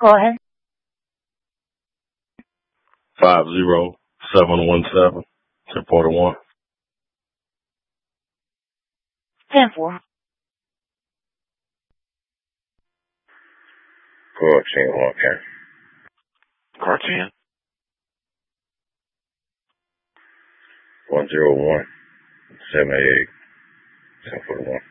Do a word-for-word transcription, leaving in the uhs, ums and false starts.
Go ahead. Five zero seven one seven ten forty one. Ten four. Fourteen one ten. Car ten. One zero one seven eight eight ten forty one.